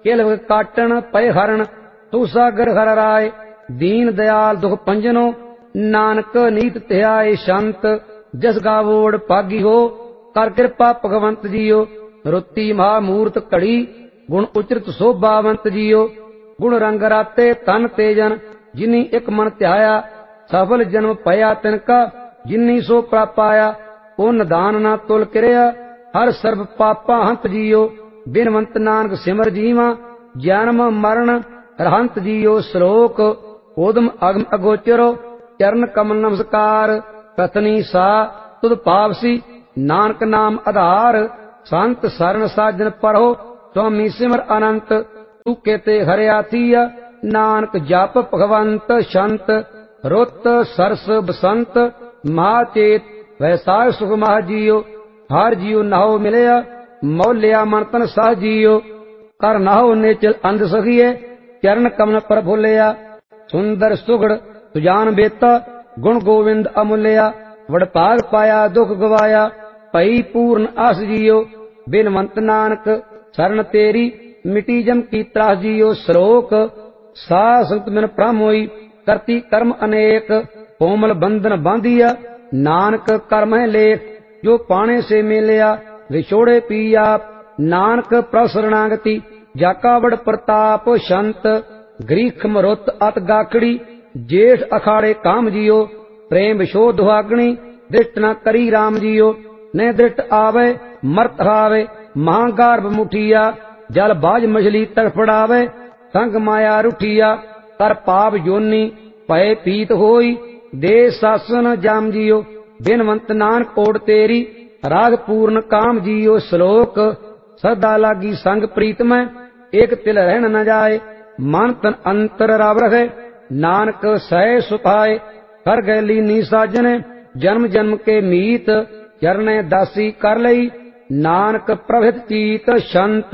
केलव काटन पय हरण तू सागर हर राय दीन दयाल दुख पंजनो नानक नीत ध्याए शंत जस गावोड़ पागी हो कर कृपा भगवंत जियो रुत्ती महामूर्त घड़ी गुण उचरित शोभावंत जियो गुण रंग राते तन तेजन जिनी एक मन ध्याया सफल जन्म पया तिनका जिनी सो प्रापाया ओ निदान ना तुल किरया हर सर्व पापा हंत जियो बिनवंत नानक सिमर जीवा जन्म मरण रहंत जियो श्लोक ओदम अगम अगोचरो चरण कमल नमस्कार कथनी सा तुद पावसी नानक नाम आधार संत शरण साजन पढ़ो स्वामी सिमर अनंत तू केते हरिया थीया नानक जप भगवंत शंत रुत सरस बसंत महाचेत वैसाख सुख मह जियो हर जियो नहो मिलया मौलिया मन तन सह जियो कर नहो नेचल अंध सखिए चरण कमल पर भूलिया सुंदर सुगड़ सुजान बेता गुण गोविंद अमूल्या वडभाग पाया दुख गवाया भई पूर्ण आस जियो बिनवंत नानक शरण तेरी मिटी जम की त्रास जियो श्लोक सा संत बिन भ्रम होई करती कर्म अनेक कोमल बंधन बांधिया नानक कर्म है लेख जो पाने से मिलया विछोड़े पिया नानक प्रसरणागति जाका बड़ प्रताप शंत ग्रीख मरुत अत गाखड़ी जेठ अखाड़े काम जियो प्रेम विशो दुहागणी दृष्ट न करी राम जियो न दृष्ट आवे मर्त हावे महागार्भ मुठिया जल बाज मछली तड़फड़ावे संग माया रुठिया कर पाप जोनी पय पीत होई दे सासन जाम जियो बिनवंत नानक ओड तेरी राग पूर्ण काम जियो श्लोक सदा लागी संग प्रीत में एक तिल रहन न जाए मन तन अंतर राव रहे नानक सह सुपाए कर गैली नी साजने जन्म जन्म के मीत चरणे दासी कर लई नानक प्रभित चीत शंत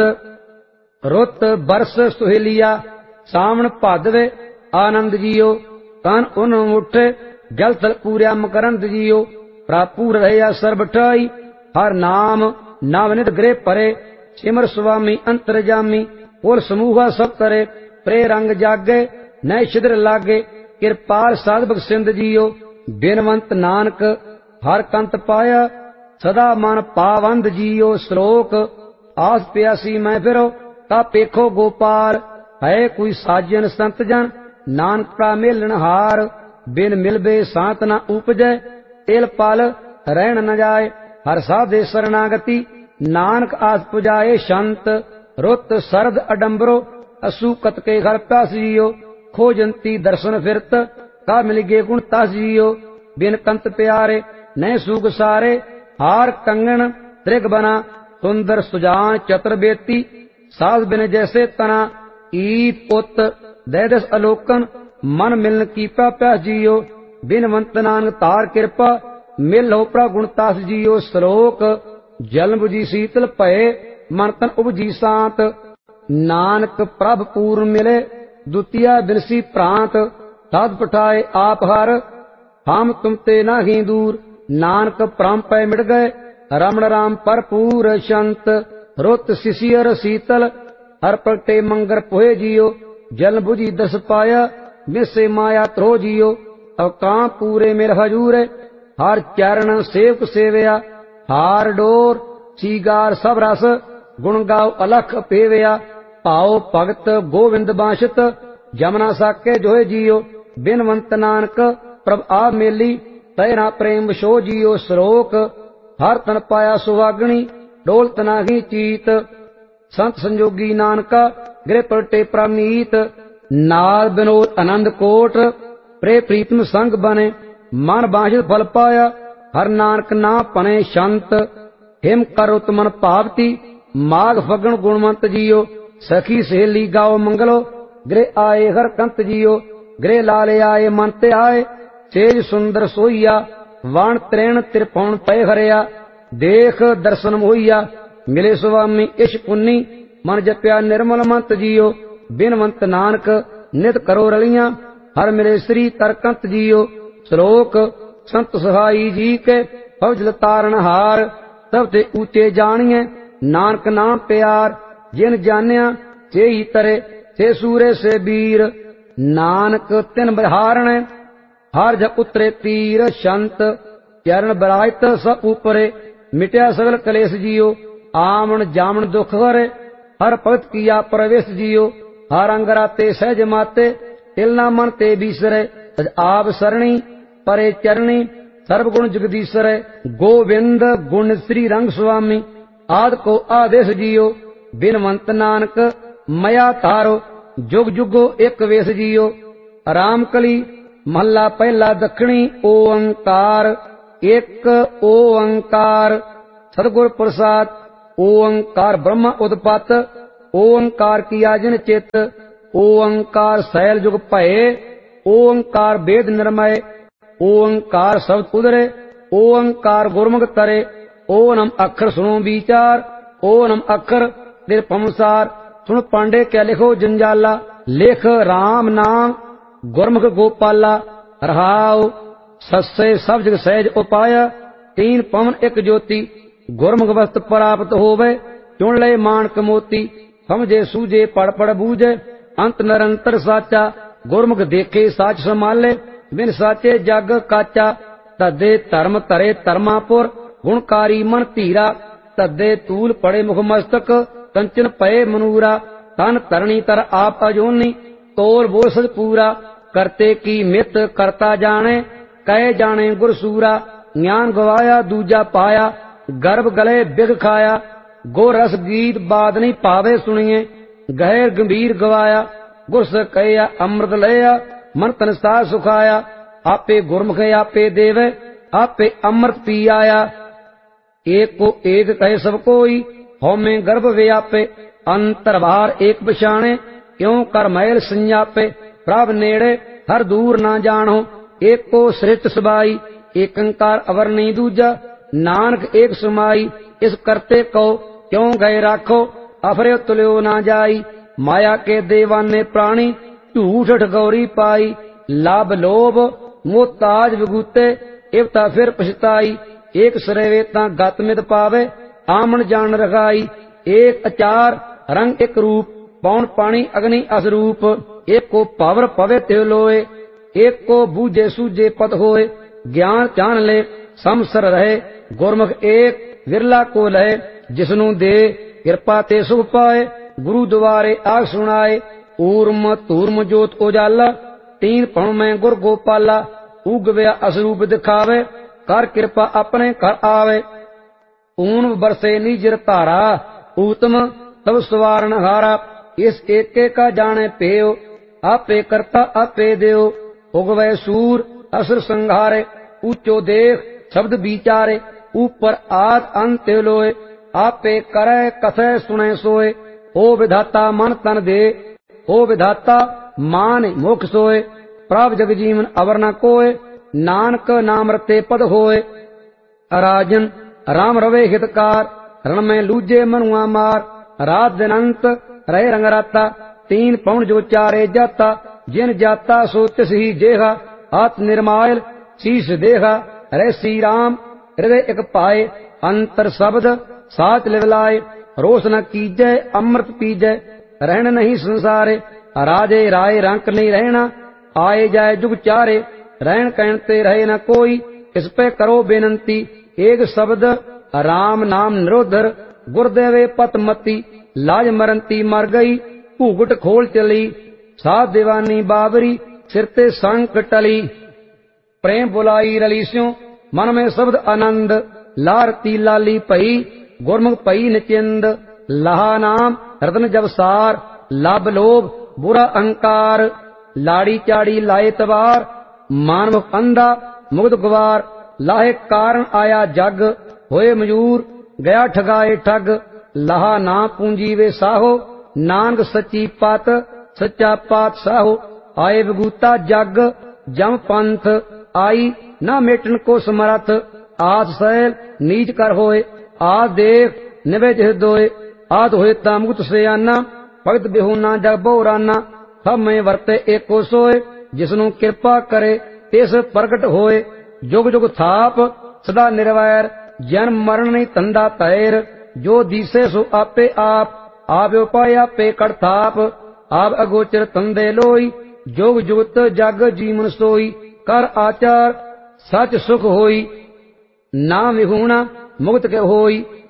रुत बरस सुहेलिया सावन भादवे आनंद जियो तन उन उठे जल थल पूर्या मकरंद जियो प्रापूर रहया सर्ब ठाई हर नाम नावनित गृह परे सिमर स्वामी अंतरजामी पुर समूहा सब करे प्रे रंग जागे न छिद्र लागे कृपाल साधक सिंध जियो बिनवंत नानक हर कंत पाया सदा मन पावंद जियो श्लोक आस प्यासी मैं फिरो ता पेखो गोपाल है कोई साजन संत जन नानक प्रा मिलन हार बिन मिलबे सांत न उपजै तिल पल रहन न जाए हर साधे शरणागति नानक आस पुजाए शंत रुत सरद अडम्बरो असूकत के घर प्यास जियो खोजंती दर्शन फिरत का मिल गे गुण तास जियो बिन कंत प्यारे न सूग सारे हार कंगन त्रिग बना सुंदर सुजान चतुर बेती सास बिन जैसे तना ईत पुत दैदस अलोकन मन मिलन की प्यास जियो बिनवंत नानक तार कृपा मिल हो प्रगुण तास जियो श्लोक जल बुझी शीतल भय मन तन उपजी सांत नानक प्रभ पूर्ण मिले द्वितीय बिनसी प्रांत साध पठाए आप हर हम तुम ते नाही दूर नानक परम पै मिट गए रमण राम भरपूर शंत रुत शिशिर शीतल हर प्रगटे मंगर पोहे जियो जल बुझी दस पाया मिसे माया त्रो जियो अब कां पूरे मेर हजूर हर चरण सेवक सेवया हार डोर सीगार सब रस गुण गाओ अलख पेवया पाओ भगत गोविंद बांशत जमना साके जोए जियो बिनवंत नानक प्रभ आ मेली तैना प्रेम शो जियो श्लोक हर तन पाया सुहागणी डोल तनाही चीत संत संजोगी नानका गृह पलटे प्रमीत नाल बिनोद आनंद कोट प्रे प्रीतम संग बने मन बांशित फल पाया हर नानक ना पने शंत हिम करो मन पावती माघ फगण गुणवंत जियो सखी सहेली गाओ मंगलो गृह आए हर कंत जियो गृह लाले आए मन ते आए सेज सुंदर सोईया वाण त्रेण त्रिपौण पै हरिया देख दर्शन मोहिया मिले स्वामी इश पुन्नी मन जप्या निर्मल मंत जियो बिनवंत नानक नित करो रलियां हर मिले श्री तरकंत जियो श्लोक संत सहाई जी के फौजल तारण हार सब ते ऊंचे जानिए नानक नाम प्यार जिन जानिया चेही तरे से सूरे से बीर नानक तिन बिहारण हर जग उतरे तीर शंत चरण बरायत सब ऊपरे मिटया सगल कलेश जियो आमन जामन दुख हरे हर भगत किया प्रवेश जियो हर अंग राते सहज माते तिलना मन ते बीसरे आप सरणी परे चरणी सर्व गुण जगदीश्वर गोविंद गुण श्री रंग स्वामी आद को आदेश जियो बिनवंत नानक मया तारो जुग जुगो एक वेश जियो राम कली महला पहला दक्षिणी ओंकार एक ओंकार सतगुर प्रसाद ओंकार ब्रह्म उत्पत ओंकार किया जिन चित ओंकार सैल जुग भये ओंकार वेद निर्मय ओंकार शब्द उदरे ओंकार गुरमुख तरे ओनम अक्षर सुनो विचार ओनम अक्षर निरपमसार सुन पांडे क्या लिखो जंजाला लेख राम नाम गुरमुख गोपाला रहाओ सस्से सब जग सहज उपाय तीन पवन एक ज्योति गुरमुख वस्त प्राप्त होवे चुन ले मानक मोती समझे सूझे पढ़ पढ़ बूझे अंत निरंतर साचा गुरमुख देखे साच संभाले बिन साचे जग काचा तदे धर्म तरे धर्मापुर गुणकारी मन धीरा तदे तूल पड़े मुख मस्तक कंचन पये मनूरा तन तरणी तर आप अजोनी तोल बोल सज पूरा करते की मित करता जाने कहे जाने गुरसूरा ज्ञान गवाया दूजा पाया गर्भ गले बिग खाया गो रस गीत बादनी पावे सुनिए गहर गंभीर गवाया गुरस कया अमृत लया मन तन सा सुखाया आपे गुरमुख आपे देवे आपे अमृत पी आया एक को एक कहे सब कोई हौमे गर्भ व्यापे अंतरभार एक पछाणे क्यों कर मैल संजापे प्रभ नेड़े हर दूर ना जानो एक को सृष्ट सबाई एक अंकार अवर नहीं दूजा नानक एक सुमाई इस करते को क्यों गए राखो अफरे तुल्यो ना जाई माया के देवाने प्राणी झूठ ठगौरी पाई लाभ लोभ मोहताज विगूते इवता फिर पछताई एक सरेवेता गत मित पावे आमन जान रखाई एक अचार रंग एक रूप पौन पानी अग्नि असरूप एक को पावर पवे ते लोए एक को बूझे सूझे पत होए ज्ञान जान ले समसर रहे गुरमुख एक विरला को लहे जिसनु दे कृपा ते सुख पाए गुरु द्वारे आग सुनाए ऊर्म तूर्म जोत उजाला तीन पण में गुर गोपाला उगव्या असरूप दिखावे कर कृपा अपने घर आवे ऊन बरसे निजर धारा उत्तम तब सवारण हारा इस एके का जाने पेयो आपे करता आपे देव उगवे सूर असुर संघारे ऊंचो देख शब्द विचारे ऊपर आद अंत लोए आपे करे कथे सुने सोए ओ विधाता मन तन दे ओ विधाता मान मुख सोए प्रभ जग जीवन अवर न कोय नानक नाम रते पद होए अराजन राम रवे हितकार रण में लूजे मनुआ मार रात दिन अंत रहे रंग राता तीन पौन जो चारे जाता जिन जाता सो तिस ही जेहा हाथ निर्मायल शीश देहा रे श्री राम हृदय एक पाए अंतर शब्द साच लिवलाए रोष न कीजय अमृत पीजय रहन नहीं संसारे राजे राय रंक नहीं रहना आए जाए जुग चारे रहन कहते रहे न कोई इस पे करो बेनंती एक शब्द राम नाम निरोधर गुरुदेवे पतमती लाज मरंती मर गई भूगुट खोल चली साध दीवानी बाबरी सिरते संक टली प्रेम बुलाई रलीस्यों मन में शब्द आनंद लारती लाली पई गुरमुख पई निचिंद लहा नाम रतन जब सार लाभ लोभ बुरा अहंकार लाड़ी चाड़ी लाए तबार मानव अंधा मुग्ध गुवार लाहे कारण आया जग होए मजूर गया ठगाए ठग लहा ना पूंजी वे साहो नानक सच्ची पात सच्चा पात साहो आए विगूता जग जम पंथ आई न मेटन को समरथ आस सैल नीच कर होए आ देख निवे जिह दोए आद होए ता मुक्त से आना भगत बिहुना जग बहुराना सब में वरते एको सोए जिसनु कृपा करे तिस प्रगट होए जुग जुग थाप सदा निर्वैर जन्म मरण नहीं तंदा तैर जो दिसे सो आपे आप ਆਪ ਉਪਾਇ ਆਪੇ ਕਰਤਾਪ, ਆਪ ਅਗੋਚਰ ਤੰਦੇ ਲੋਈ, ਜੋਗ ਜੁਗਤ ਜਗ ਜੀਵਨ ਸੋਈ, ਕਰ ਆਚਾਰ ਸਚ ਸੁਖ ਹੋਈ, ਨਾਮ ਵਿਹੂਣਾ ਮੁਕਤ ਕੇ ਹੋਈ।